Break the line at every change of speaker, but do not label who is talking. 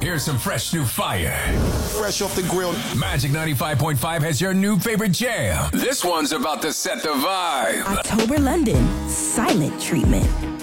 Here's some fresh new fire.
Fresh off the grill.
Magic 95.5 has your new favorite jam. This one's about to set the vibe.
October London, Silent Treatment.